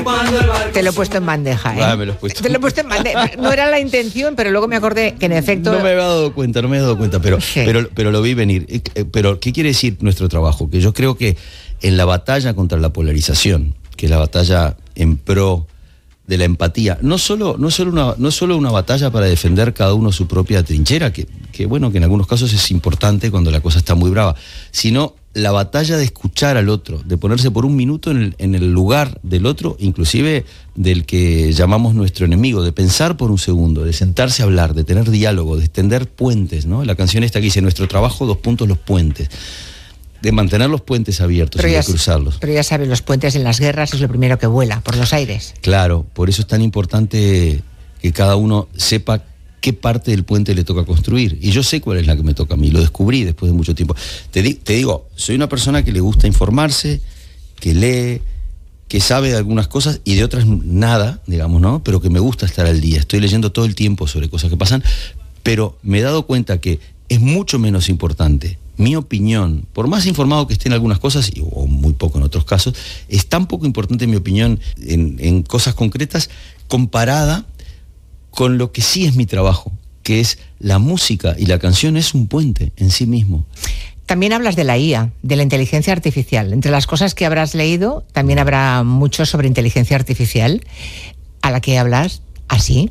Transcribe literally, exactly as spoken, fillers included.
Te lo he puesto en bandeja, ¿eh? Ah, me lo he puesto. Te lo he puesto en bandeja. No era la intención, pero luego me acordé que en efecto... No me había dado cuenta, no me había dado cuenta, pero, sí. pero, pero lo vi venir. Pero, ¿qué quiere decir nuestro trabajo? Que yo creo que en la batalla contra la polarización, que es la batalla en pro de la empatía, no solo, no solo, una, no solo una batalla para defender cada uno su propia trinchera, que, que bueno, que en algunos casos es importante cuando la cosa está muy brava, sino la batalla de escuchar al otro, de ponerse por un minuto en el, en el lugar del otro, inclusive del que llamamos nuestro enemigo, de pensar por un segundo, de sentarse a hablar, de tener diálogo, de extender puentes, ¿no? La canción esta que dice, nuestro trabajo, dos puntos, los puentes. De mantener los puentes abiertos pero y de cruzarlos. Pero ya sabes, los puentes en las guerras es lo primero que vuela, por los aires. Claro, por eso es tan importante que cada uno sepa qué parte del puente le toca construir. Y yo sé cuál es la que me toca a mí, lo descubrí después de mucho tiempo. Te, di, te digo, soy una persona que le gusta informarse, que lee, que sabe de algunas cosas y de otras nada, digamos, ¿no? Pero que me gusta estar al día. Estoy leyendo todo el tiempo sobre cosas que pasan, pero me he dado cuenta que es mucho menos importante mi opinión, por más informado que esté en algunas cosas, o muy poco en otros casos, es tan poco importante mi opinión en, en cosas concretas comparada con lo que sí es mi trabajo, que es la música, y la canción es un puente en sí mismo. También hablas de la I A, de la inteligencia artificial. Entre las cosas que habrás leído, también habrá mucho sobre inteligencia artificial, a la que hablas así.